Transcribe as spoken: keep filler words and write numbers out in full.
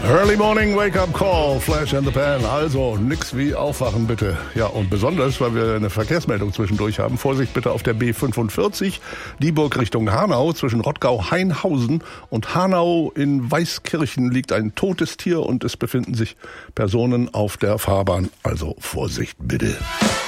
Early Morning Wake-up Call, Flash in the Pan. Also nix wie aufwachen bitte. Ja, und besonders, weil wir eine Verkehrsmeldung zwischendurch haben. Vorsicht bitte auf der B fünfundvierzig, Dieburg Richtung Hanau. Zwischen Rottgau-Hainhausen und Hanau in Weißkirchen liegt ein totes Tier und es befinden sich Personen auf der Fahrbahn. Also Vorsicht bitte.